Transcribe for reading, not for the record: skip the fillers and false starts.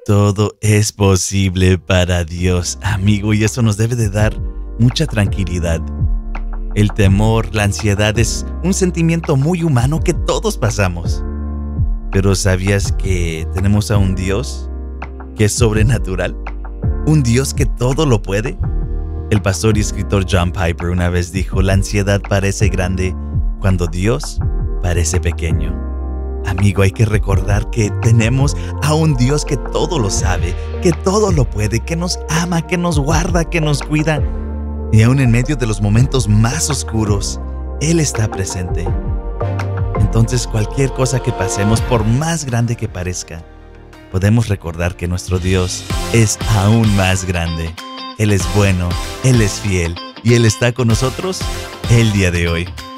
Todo es posible para Dios, amigo, y eso nos debe de dar mucha tranquilidad. El temor, la ansiedad es un sentimiento muy humano que todos pasamos. Pero ¿sabías que tenemos a un Dios que es sobrenatural? ¿Un Dios que todo lo puede? El pastor y escritor John Piper una vez dijo: la ansiedad parece grande cuando Dios parece pequeño. Amigo, hay que recordar que tenemos a un Dios que todo lo sabe, que todo lo puede, que nos ama, que nos guarda, que nos cuida. Y aún en medio de los momentos más oscuros, Él está presente. Entonces, cualquier cosa que pasemos, por más grande que parezca, podemos recordar que nuestro Dios es aún más grande. Él es bueno, Él es fiel y Él está con nosotros el día de hoy.